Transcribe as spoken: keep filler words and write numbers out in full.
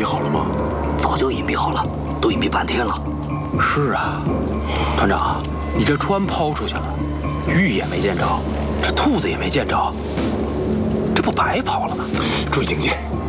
蔽好了吗？ 早就隐蔽好了，都隐蔽半天了。 是啊，团长，你这船抛出去了，鱼也没见着，这兔子也没见着，这不白跑了吗？ 注意警戒，